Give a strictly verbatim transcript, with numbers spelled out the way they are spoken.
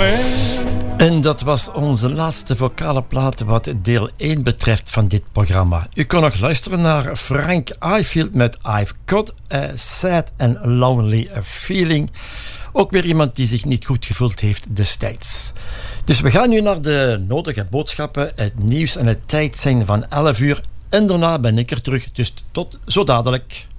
En dat was onze laatste vocale plaat wat deel één betreft van dit programma. U kon nog luisteren naar Frank Ifield met I've Got a Sad and Lonely Feeling. Ook weer iemand die zich niet goed gevoeld heeft destijds. Dus we gaan nu naar de nodige boodschappen, het nieuws en het tijd zijn van elf uur. En daarna ben ik er terug, dus tot zo dadelijk.